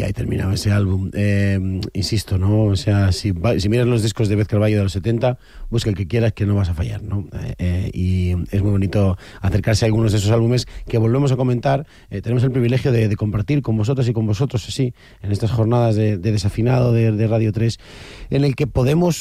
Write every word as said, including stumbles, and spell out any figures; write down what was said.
y ahí terminaba ese álbum. Eh, insisto, ¿no? O sea, si, si miras los discos de Beth Carvalho de los setenta, busca el que quieras, que no vas a fallar, ¿no? Eh, eh, y es muy bonito acercarse a algunos de esos álbumes que volvemos a comentar. Eh, tenemos el privilegio de, de compartir con vosotras y con vosotros, así, en estas jornadas de, de desafinado de, de Radio tres, en el que podemos